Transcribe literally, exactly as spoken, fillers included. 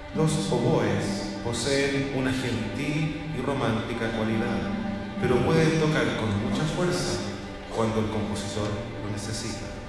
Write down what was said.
Los oboes poseen una gentil y romántica cualidad, pero pueden tocar con mucha fuerza cuando el compositor lo necesita.